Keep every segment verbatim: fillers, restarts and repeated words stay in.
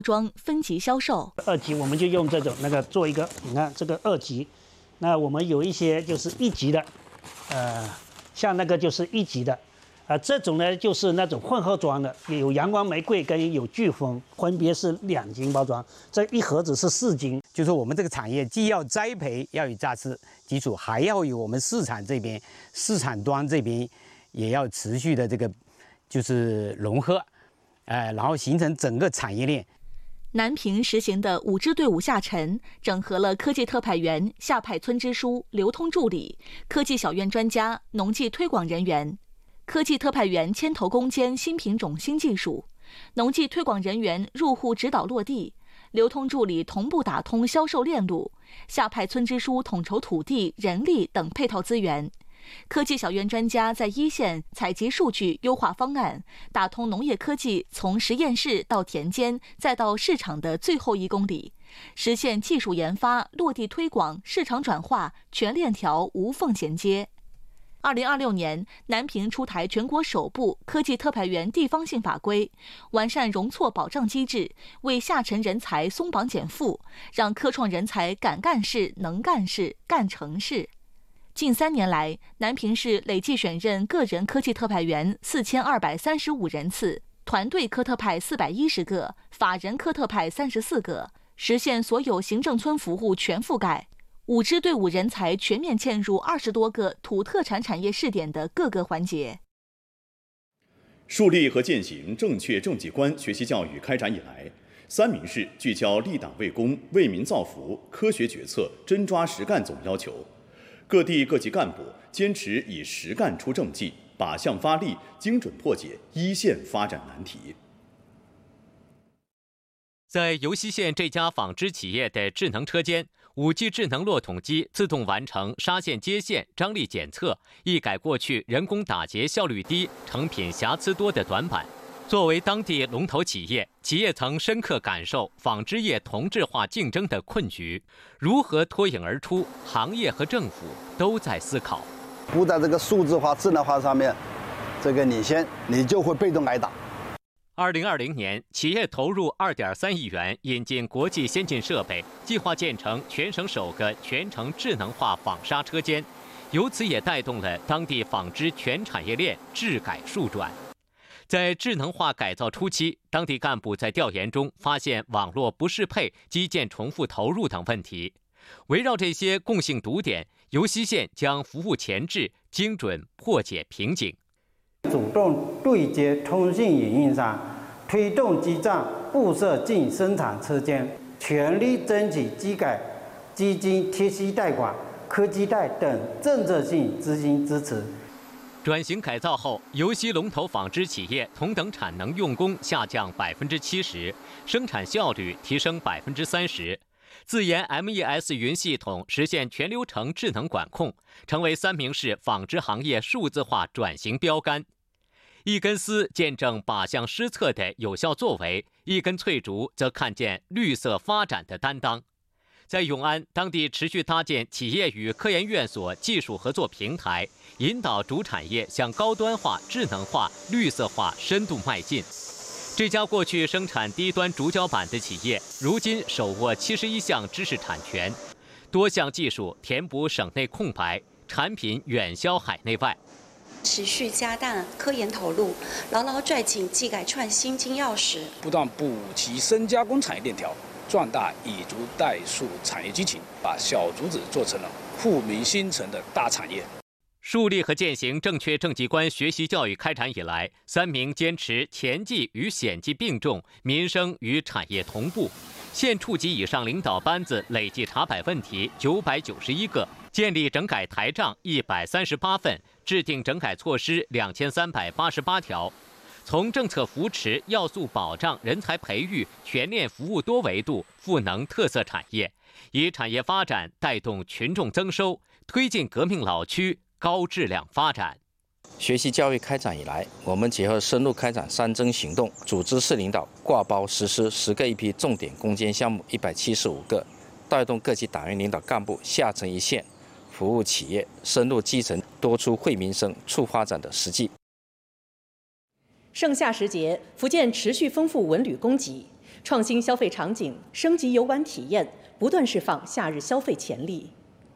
装分级销售。 二级我们就用这种那个做一个，你看这个二级，那我们有一些就是一级的，呃，像那个就是一级的。 啊，这种呢就是那种混合装的，有阳光玫瑰跟有飓风，分别是两斤包装，这一盒子是四斤。 就是我们这个产业既要栽培，要有价值基础，还要有我们市场这边市场端这边也要持续的这个就是融合，呃，然后形成整个产业链。 南平实行的五支队伍下沉，整合了科技特派员、下派村支书、流通助理、科技小院专家、农技推广人员。 科技特派员牵头攻坚新品种新技术，农技推广人员入户指导落地，流通助理同步打通销售链路，下派村支书统筹土地、人力等配套资源，科技小院专家在一线采集数据、优化方案，打通农业科技从实验室到田间再到市场的最后一公里，实现技术研发、落地推广、市场转化全链条无缝衔接。 二零二六年，南平出台全国首部科技特派员地方性法规，完善容错保障机制，为下沉人才松绑减负，让科创人才敢干事、能干事、干成事。近三年来，南平市累计选任个人科技特派员四千二百三十五人次，团队科特派四百一十个，法人科特派三十四个，实现所有行政村服务全覆盖。 五支队伍人才全面嵌入二十多个土特产产业试点的各个环节。 树立和践行正确政绩观学习教育开展以来，三明市聚焦立党为公、为民造福、科学决策、真抓实干总要求，各地各级干部坚持以实干出政绩，靶向发力，精准破解一线发展难题。 在尤溪县这家纺织企业的智能车间， 五 G 智能落桶机自动完成纱线接线、张力检测，一改过去人工打结效率低、成品瑕疵多的短板。作为当地龙头企业，企业曾深刻感受纺织业同质化竞争的困局，如何脱颖而出，行业和政府都在思考。 不在这个数字化、智能化上面这个领先，你就会被动挨打。 二零二零年，企业投入二点三亿元引进国际先进设备，计划建成全省首个全程智能化纺纱车间，由此也带动了当地纺织全产业链智改数转。在智能化改造初期，当地干部在调研中发现网络不适配、基建重复投入等问题。围绕这些共性堵点，尤溪县将服务前置，精准破解瓶颈。 主动对接通信营运商，推动基站布设进生产车间，全力争取基改、基金贴息贷款、科技贷等政策性资金支持。 转型改造后，尤溪龙头纺织企业同等产能用工下降百分之七十，生产效率提升百分之三十。 自研 M E S 云系统实现全流程智能管控，成为三明市纺织行业数字化转型标杆。一根丝见证靶向施策的有效作为，一根翠竹则看见绿色发展的担当。在永安，当地持续搭建企业与科研院所技术合作平台，引导主产业向高端化、智能化、绿色化深度迈进。 这家过去生产低端竹胶板的企业，如今手握七十一项知识产权，多项技术填补省内空白，产品远销海内外。 持续加大科研投入，牢牢拽紧技改创新金钥匙， 不断补齐深加工产业链条，壮大以竹代数产业基情，把小竹子做成了富民新城的大产业。 树立和践行正确政绩观学习教育开展以来，三明坚持前绩与显绩并重，民生与产业同步。县处级以上领导班子累计查摆问题九百九十一个，建立整改台账一百三十八份，制定整改措施两千三百八十八条。从政策扶持、要素保障、人才培育、全链服务多维度赋能特色产业，以产业发展带动群众增收，推进革命老区 高质量发展。 学习教育开展以来，我们结合深入开展三增行动，组织市领导挂包实施十个一批重点攻坚项目一百七十五个，带动各级党员领导干部下沉一线，服务企业，深入基层，多出惠民生、促发展的实际。 盛夏时节，福建持续丰富文旅供给。 创新消费场景，升级游玩体验，不断释放夏日消费潜力。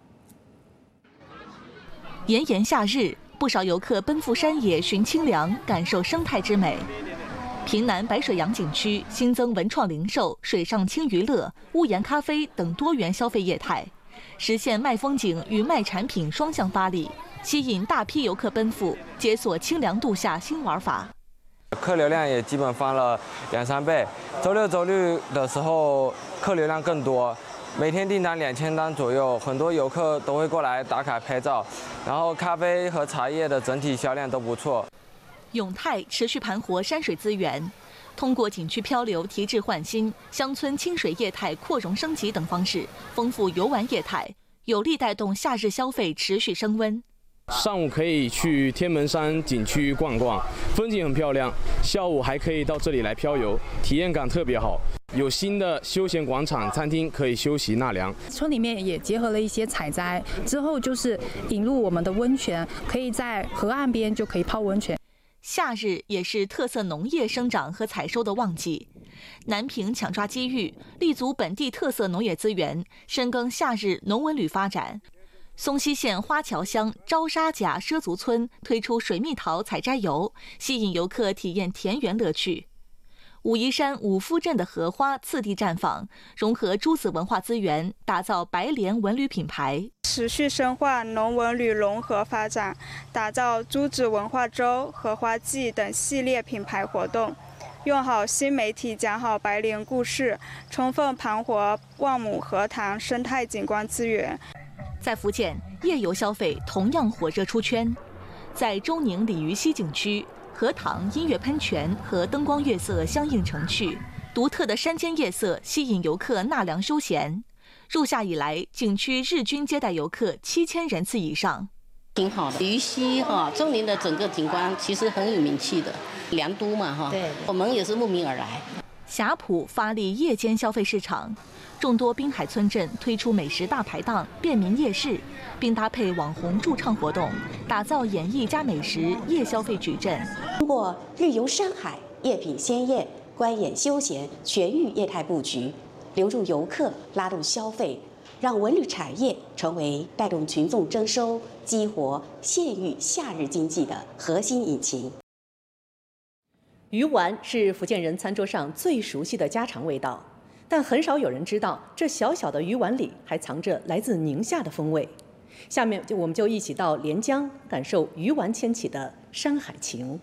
炎炎夏日，不少游客奔赴山野寻清凉，感受生态之美。平南白水洋景区新增文创零售、水上轻娱乐、屋檐咖啡等多元消费业态，实现卖风景与卖产品双向发力，吸引大批游客奔赴，解锁清凉度夏新玩法。 客流量也基本翻了两三倍，周六周日的时候客流量更多，每天订单两千单左右，很多游客都会过来打卡拍照，然后咖啡和茶叶的整体销量都不错。 永泰持续盘活山水资源，通过景区漂流提质换新、乡村清水业态扩容升级等方式，丰富游玩业态，有力带动夏日消费持续升温。 上午可以去天门山景区逛逛，风景很漂亮。下午还可以到这里来漂游，体验感特别好。有新的休闲广场、餐厅可以休息纳凉。 村里面也结合了一些采摘，之后就是引入我们的温泉，可以在河岸边就可以泡温泉。 夏日也是特色农业生长和采收的旺季，南平抢抓机遇，立足本地特色农业资源，深耕夏日农文旅发展。松溪县花桥乡招沙甲畲族村推出水蜜桃采摘游，吸引游客体验田园乐趣。武夷山五夫镇的荷花次第绽放，融合诸子文化资源，打造白莲文旅品牌， 持续深化农文旅融合发展，打造诸子文化周、荷花季等系列品牌活动，用好新媒体讲好白莲故事，充分盘活万亩荷塘生态景观资源。 在福建，夜游消费同样火热出圈。在中宁鲤鱼溪景区，荷塘音乐喷泉和灯光月色相映成趣，独特的山间夜色吸引游客纳凉休闲。入夏以来，景区日均接待游客七千人次以上。 挺好的，鲤鱼溪哈，中宁的整个景观其实很有名气的，良都嘛哈，对，我们也是慕名而来。 霞浦发力夜间消费市场，众多滨海村镇推出美食大排档、便民夜市，并搭配网红驻唱活动，打造演艺加美食夜消费矩阵。 通过日游山海、夜品鲜艳、观演休闲全域业态布局，留住游客，拉动消费，让文旅产业成为带动群众征收、激活县域夏日经济的核心引擎。 鱼丸是福建人餐桌上最熟悉的家常味道，但很少有人知道，这小小的鱼丸里还藏着来自宁夏的风味。下面就我们就一起到连江，感受鱼丸牵起的山海情。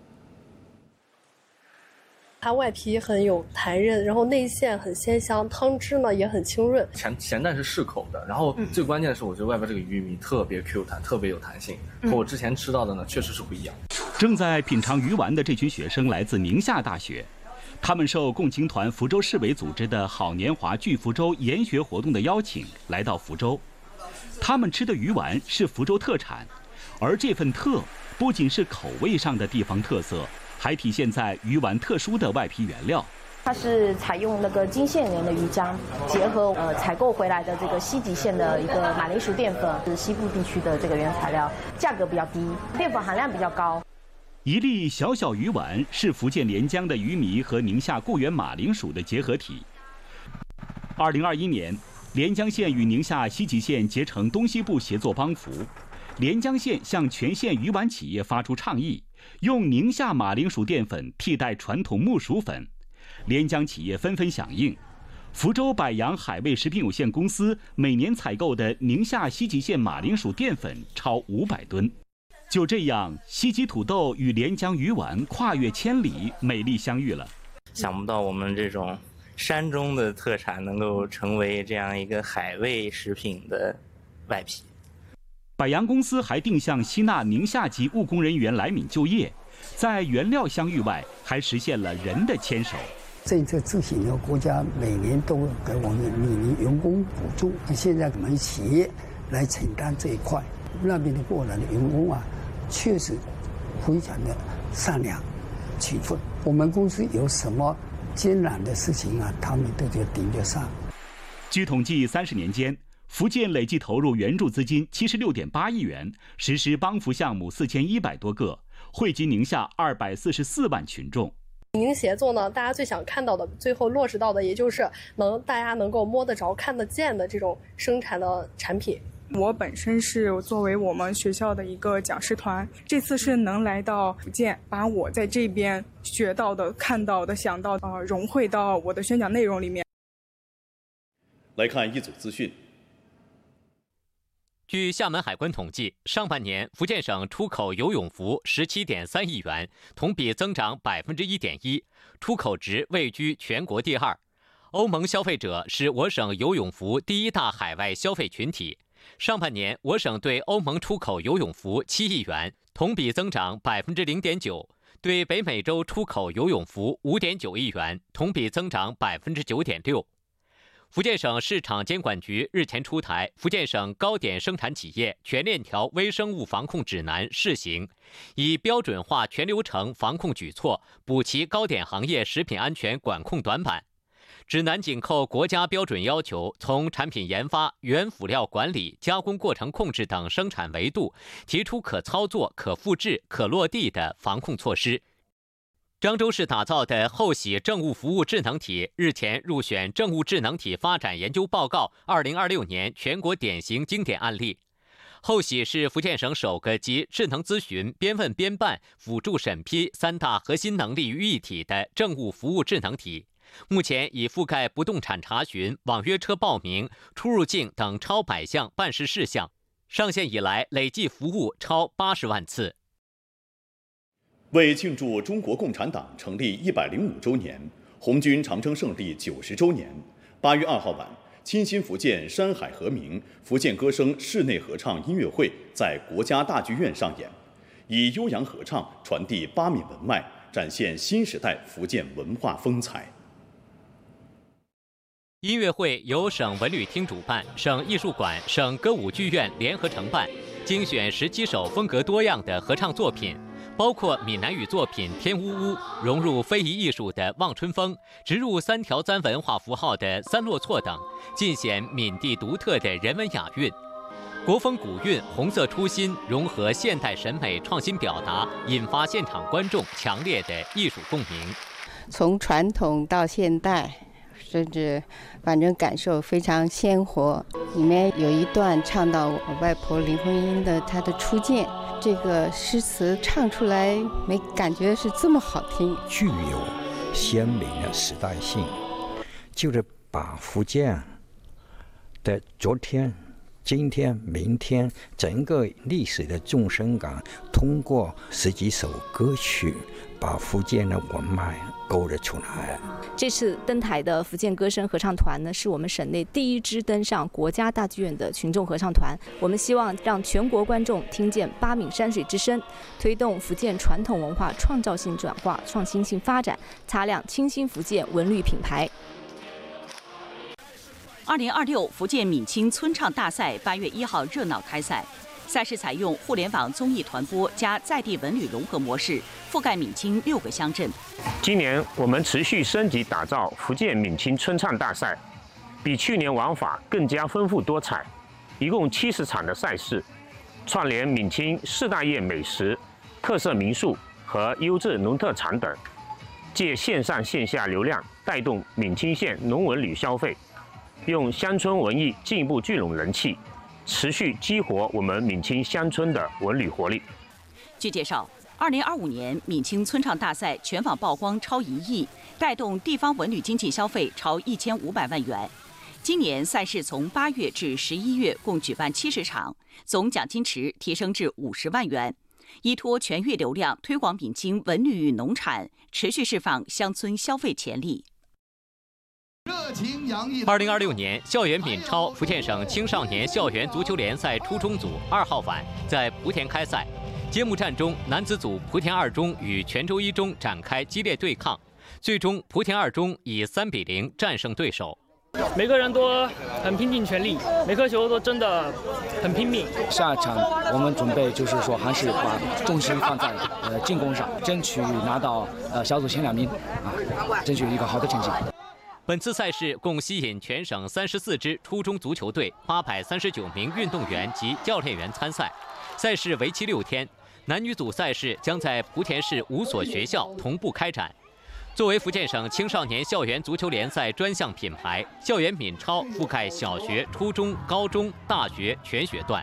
它外皮很有弹韧，然后内馅很鲜香，汤汁呢也很清润。 咸咸淡是适口的，然后最关键的是，我觉得外边这个鱼米特别 Q 弹，特别有弹性，和我之前吃到的呢确实是不一样。 正在品尝鱼丸的这群学生来自宁夏大学，他们受共青团福州市委组织的好年华聚福州研学活动的邀请，来到福州。他们吃的鱼丸是福州特产，而这份特不仅是口味上的地方特色，还体现在鱼丸特殊的外皮原料。 它是采用那个金线莲的鱼浆，结合呃采购回来的这个西极县的一个马铃薯淀粉，是西部地区的这个原材料，价格比较低，淀粉含量比较高。 一粒小小鱼丸是福建连江的鱼糜和宁夏固原马铃薯的结合体。二零二一年，连江县与宁夏西极县结成东西部协作帮扶，连江县向全县鱼丸企业发出倡议，用宁夏马铃薯淀粉替代传统木薯粉。连江企业纷纷响应。福州百洋海味食品有限公司每年采购的宁夏西极县马铃薯淀粉超五百吨。就这样，西极土豆与连江鱼丸跨越千里，美丽相遇了。 想不到我们这种山中的特产能够成为这样一个海味食品的外皮。 百洋公司还定向吸纳宁夏籍务工人员来闽就业，在原料相遇外，还实现了人的牵手。 政策执行的国家每年都给我们每年员工补助，现在我们企业来承担这一块。那边的过来的员工啊，确实非常的善良、勤奋。我们公司有什么艰难的事情啊，他们都就顶得上。 据统计，三十年间，福建累计投入援助资金七十六点八亿元，实施帮扶项目四千一百多个，惠及宁夏二百四十四万群众。 民营协作呢，大家最想看到的，最后落实到的，也就是能大家能够摸得着、看得见的这种生产的产品。 我本身是作为我们学校的一个讲师团，这次是能来到福建，把我在这边学到的、看到的、想到的，呃，融汇到我的宣讲内容里面。 来看一组资讯。 据厦门海关统计，上半年福建省出口游泳服十七点三亿元，同比增长百分之一点一，出口值位居全国第二。欧盟消费者是我省游泳服第一大海外消费群体。上半年，我省对欧盟出口游泳服七亿元，同比增长百分之零点九；对北美洲出口游泳服五点九亿元，同比增长百分之九点六。福建省市场监管局日前出台《福建省糕点生产企业全链条微生物防控指南（试行）》，以标准化全流程防控举措，补齐糕点行业食品安全管控短板。指南紧扣国家标准要求，从产品研发、原辅料管理、加工过程控制等生产维度，提出可操作、可复制、可落地的防控措施。漳州市打造的后喜政务服务智能体日前入选政务智能体发展研究报告二零二六年全国典型经典案例。后喜是福建省首个集智能咨询、边问边办、辅助审批三大核心能力于一体的政务服务智能体。目前已覆盖不动产查询、网约车报名、出入境等超百项办事事项，上线以来累计服务超八十万次。 为庆祝中国共产党成立一百零五周年、红军长征胜利九十周年，八月二号晚，倾心福建山海和鸣福建歌声室内合唱音乐会在国家大剧院上演，以悠扬合唱传递八闽文脉，展现新时代福建文化风采。 音乐会由省文旅厅主办，省艺术馆、省歌舞剧院联合承办，精选十七首风格多样的合唱作品，包括闽南语作品《天呜呜》，融入非遗艺术的《望春风》，植入三条簪文化符号的《三落错》等，尽显闽地独特的人文雅韵。国风古韵、红色初心融合现代审美创新表达，引发现场观众强烈的艺术共鸣。 从传统到现代，甚至反正感受非常鲜活。里面有一段唱到我外婆林徽因的她的初见，这个诗词唱出来没感觉是这么好听， 具有鲜明的时代性，就是把福建的昨天、今天、明天整个历史的纵深感，通过十几首歌曲把福建的文脉勾勒出来。 这次登台的福建歌声合唱团呢，是我们省内第一支登上国家大剧院的群众合唱团。我们希望让全国观众听见八闽山水之声，推动福建传统文化创造性转化、创新性发展，擦亮清新福建文旅品牌。 二零二六福建闽清村唱大赛八月一号热闹开赛。赛事采用互联网综艺团播加在地文旅融合模式，覆盖闽清六个乡镇。 今年我们持续升级打造福建闽清村唱大赛，比去年玩法更加丰富多彩，一共七十场的赛事，串联闽清四大业美食、特色民宿和优质农特产等，借线上线下流量带动闽清县农文旅消费，用乡村文艺进一步聚拢人气，持续激活我们闽清乡村的文旅活力。 据介绍，二零二五年闽清村唱大赛全网曝光超一亿，带动地方文旅经济消费超一千五百万元。今年赛事从八月至十一月共举办七十场，总奖金池提升至五十万元，依托全域流量推广闽清文旅与农产，持续释放乡村消费潜力。 二零二六年校园闽超福建省青少年校园足球联赛初中组二号晚在莆田开赛。揭幕战中，男子组莆田二中与泉州一中展开激烈对抗，最终莆田二中以三比零战胜对手。 每个人都很拼尽全力，每颗球都真的很拼命。 下一场我们准备就是说，还是把重心放在呃进攻上，争取拿到呃小组前两名啊，争取一个好的成绩。 本次赛事共吸引全省三十四支初中足球队、八百三十九名运动员及教练员参赛。赛事为期六天，男女组赛事将在莆田市五所学校同步开展。 作为福建省青少年校园足球联赛专项品牌，校园闽超覆盖小学、初中、高中、大学全学段。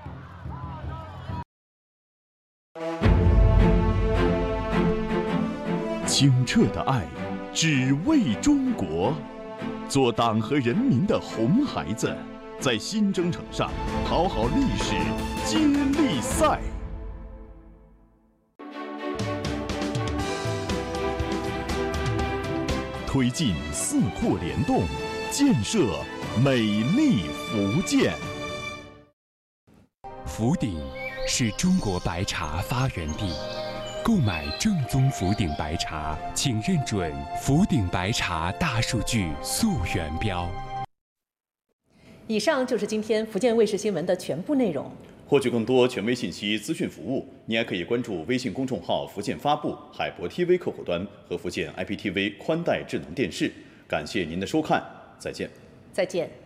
清澈的爱，只为中国。做党和人民的红孩子，在新征程上讨好历史接力赛。推进四扩联动，建设美丽福建。 福鼎是中国白茶发源地，购买正宗福鼎白茶，请认准福鼎白茶大数据溯源标。 以上就是今天福建卫视新闻的全部内容。 获取更多权威信息、资讯服务，您还可以关注微信公众号“福建发布”、海博 T V 客户端和福建 I P T V 宽带智能电视。感谢您的收看，再见。 再见。